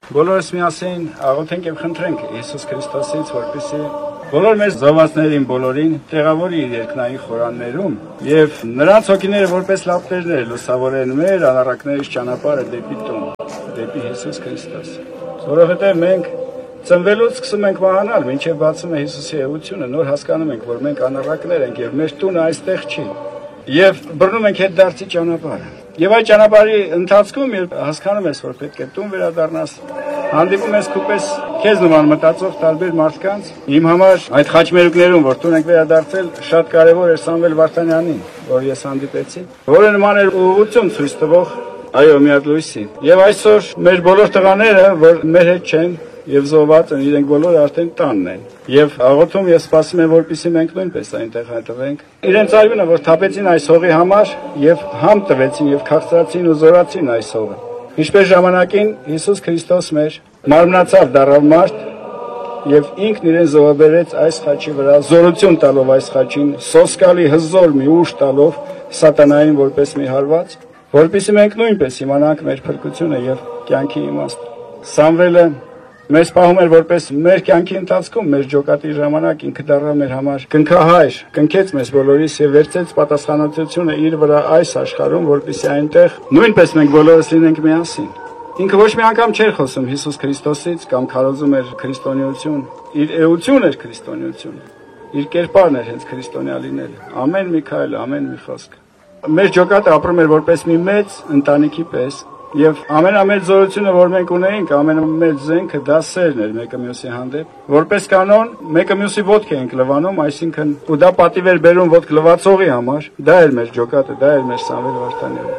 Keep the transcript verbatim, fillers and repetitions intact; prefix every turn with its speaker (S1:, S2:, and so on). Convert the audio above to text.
S1: Բոլորս միասին աղոթենք եւ խնդրենք Հիսուս Քրիստոսից, որպեսզի բոլոր մեր զոհվածներին բոլորին տեղավորի իր երկնային խորաններում եւ նրանց հոգիները որպես լապտերներ լուսավորեն մեր անառակներից ճանապարհը դեպի տուն, դեպի Հիսուս Քրիստոս։ Որովհետեւ մենք ծնվելուց սկսում ենք մահանալ, մինչև բացում է Հիսուսի էությունը, նոր հասկանում ենք, որ մենք անառակներ ենք եւ մեր տունը այստեղ չի։ Եվ բռնում ենք հետդարձի ճանապարհը։ Եվ այդ ճանապարհի ընթացքում երբ հասկանում ես, որ պետք է տուն վերադառնաս, հանդիպում ես քուպես քեզ նման մտածող տարբեր մարդկանց։ Իմ համար այդ խաչմերուկներում, որ տուն եք վերադարձել, շատ կարևոր էր Սամվել Վարդանյանին, որ ես հանդիպեցի, որը նման էր ուղղություն ցույց տվող այո մի հատ լույսի։ Եվ այսօր մեր բոլոր տղաները, որ մեր հետ չեն եւ զոհված են, իրենք բոլորը արդեն տանն են։ Եվ աղոթում եւ սպասում են, որպեսզի մենք նույնպես այնտեղ հայտնվենք։ Իրենց արյունը, որ թափեցին այս հողի համար եւ համ տվեցին եւ քաղցրացին ու զորացին այս հողը։ Ինչպես ժամանակին Հիսուս Քրիստոս մեր մարմնացավ դառավ մարդ եւ ինքն իրեն զոհաբերեց այս խաչի վրա, զորություն տալով այս խաչին, սոսկալի հզոր մի ուժ տալով սատանային որպես մի հարված, որպեսզի մենք նույնպես իմանանք մեր փրկությունը եւ կյանքի իմաստը։ Սամվելը մեզ պահում էր որպես մեր կյանքի ընթացքում, մեր ջոկատի ժամանակ ինքը դառավ մեր համար կնքահայր, կնքեց մեզ բոլորիս եւ վերցեց պատասխանատվությունը իր վրա այս աշխարհում, որպեսզի այնտեղ նույնպես մենք բոլորս լինենք միասին։ Ինքը ոչ մի անգամ չէր խոսում Հիսուս Քրիստոսից կամ քարոզում էր քրիստոնեություն, իր էությունն էր քրիստոնեությունը, իր կերպարն էր հենց քրիստոնյա լինելը, ամեն մի քայլ, ամեն մի խոսք։ Մեր ջոկատը ապրում էր որպես մի մեծ ընտանիքի պես։ Եվ ամենամեծ զորությունը, որ մենք ունեինք, ամենամեծ զենքը դա սերն էր մեկը մյուսի հանդեպ։ Որպես կանոն, մեկը մյուսի ոտք էինք լվանում, այսինքն ու դա պատիվ էր բերում ոտք լվացողի համար, դա էր մեր ջոկատը, դա էր մեր Սամվել Վարդանյանը։